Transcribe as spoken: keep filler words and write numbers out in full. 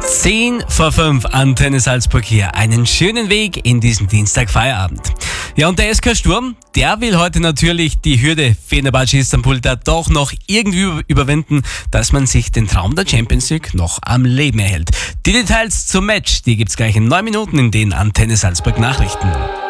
zehn vor fünf, Antenne Salzburg hier. Einen schönen Weg in diesen Dienstagfeierabend. Ja, und der S K Sturm, der will heute natürlich die Hürde Fenerbahce Istanbul da doch noch irgendwie überwinden, dass man sich den Traum der Champions League noch am Leben erhält. Die Details zum Match, die gibt's gleich in neun Minuten in den Antenne Salzburg Nachrichten.